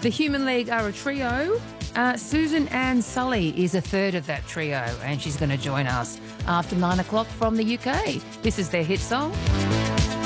The Human League are a trio. Susan Ann Sully is a third of that trio, and she's going to join us after 9 o'clock from the UK. This is their hit song,